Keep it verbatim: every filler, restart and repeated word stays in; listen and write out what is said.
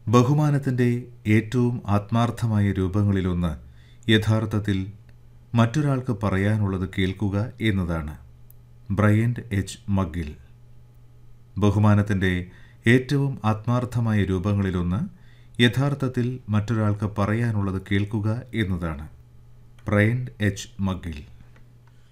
ബഹുമാനത്തിൻ്റെ ഏറ്റവും ആത്മാർത്ഥമായ രൂപങ്ങളിലൊന്ന് യഥാർത്ഥത്തിൽ മറ്റൊരാൾക്ക് പറയാനുള്ളത് കേൾക്കുക എന്നതാണ്. Bryant H മഗ്ഗിൽ. ബഹുമാനത്തിൻ്റെ ഏറ്റവും ആത്മാർത്ഥമായ രൂപങ്ങളിലൊന്ന് യഥാർത്ഥത്തിൽ മറ്റൊരാൾക്ക് പറയാനുള്ളത് കേൾക്കുക എന്നതാണ്. Bryant H മഗ്ഗിൽ.